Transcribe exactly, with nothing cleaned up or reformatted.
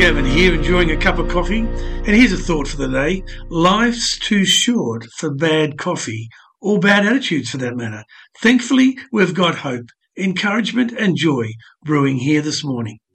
Gavin here, enjoying a cup of coffee. And here's a thought for the day. Life's too short for bad coffee, or bad attitudes for that matter. Thankfully, we've got hope, encouragement and joy brewing here this morning.